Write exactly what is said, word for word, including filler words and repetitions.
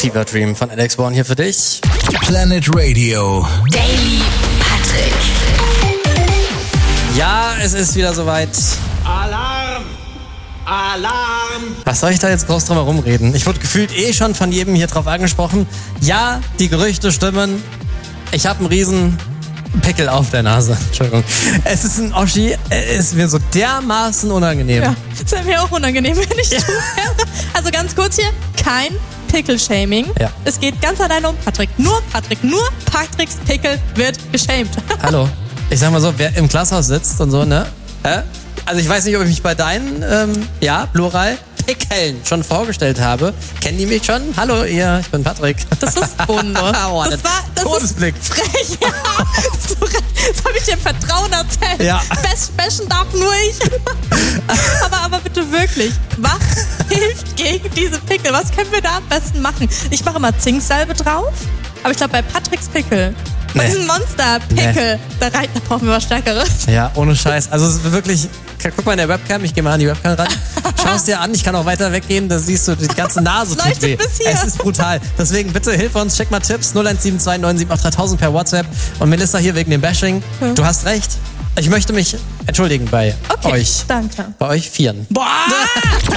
Fever Dream von Alex Born hier für dich. Planet Radio. Daily Patrick. Ja, es ist wieder soweit. Alarm! Alarm! Was soll ich da jetzt groß drum herum reden? Ich wurde gefühlt eh schon von jedem hier drauf angesprochen. Ja, die Gerüchte stimmen. Ich habe einen riesen Pickel auf der Nase. Entschuldigung. Es ist ein Oschi. Es ist mir so dermaßen unangenehm. Ja, ist ja mir auch unangenehm, wenn ich ja. du wäre. Also ganz kurz hier, kein Pickel-Shaming. Ja. Es geht ganz alleine um Patrick. Nur Patrick. Nur Patricks Pickel wird geshamed. Hallo. Ich sag mal so, wer im Glashaus sitzt und so, ne? Hä? Also ich weiß nicht, ob ich mich bei deinen, ähm, ja, Plural, Pickeln schon vorgestellt habe. Kennen die mich schon? Hallo ihr, ich bin Patrick. Das ist bodenlos. Oh, das war, das Todesblick. ist frech. Ja. So, das habe ich dir im Vertrauen erzählt. Ja. Best bashen darf nur ich. aber, aber bitte wirklich, was hilft gegen diese Pickel? Was können wir da am besten machen? Ich mache immer Zinksalbe drauf, aber ich glaube bei Patricks Pickel, bei Nee. diesem Monster-Pickel, Nee. da, rein, da brauchen wir was Stärkeres. Ja, ohne Scheiß. Also es ist wirklich, guck mal in der Webcam, ich gehe mal an die Webcam ran. Schau es dir an, ich kann auch weiter weggehen, da siehst du, die ganze Nase Es tut leuchtet weh. bis hier. Es ist brutal. Deswegen bitte hilf uns, schick mal Tipps, null eins sieben zwei neun sieben acht dreitausend per WhatsApp. Und Melissa hier wegen dem Bashing. Hm. Du hast recht. Ich möchte mich entschuldigen bei Okay, euch. danke. Bei euch Vieren. Boah!